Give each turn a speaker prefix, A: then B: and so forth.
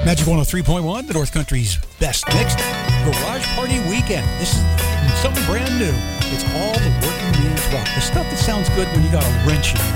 A: Magic 103.1, the North Country's best mixed garage party weekend. This is something brand new. It's all the working man's rock. The stuff that sounds good when you got a wrench in your